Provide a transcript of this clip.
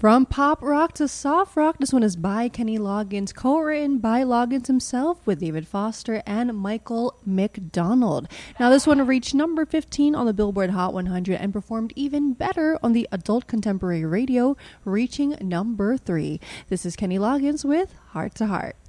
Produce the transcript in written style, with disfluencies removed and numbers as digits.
From pop rock to soft rock, this one is by Kenny Loggins, co-written by Loggins himself with David Foster and Michael McDonald. Now, this one reached number 15 on the Billboard Hot 100 and performed even better on the adult contemporary radio, reaching number 3. This is Kenny Loggins with Heart to Heart.